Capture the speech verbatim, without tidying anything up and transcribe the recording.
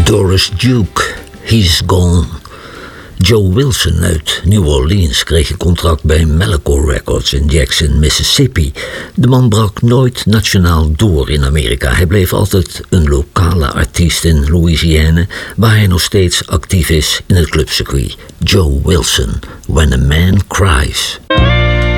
Doris Duke, He's Gone. Joe Wilson uit New Orleans kreeg een contract bij Melco Records in Jackson, Mississippi. De man brak nooit nationaal door in Amerika. Hij bleef altijd een lokale artiest in Louisiana, waar hij nog steeds actief is in het clubcircuit. Joe Wilson, When a Man Cries.